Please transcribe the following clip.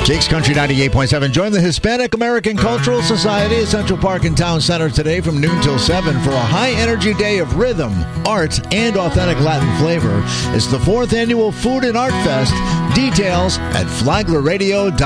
Jake's Country 98.7. Join the Hispanic American Cultural Society at Central Park and Town Center today from noon till 7 for a high-energy day of rhythm, art, and authentic Latin flavor. It's the 4th annual Food and Art Fest. Details at flaglerradio.com.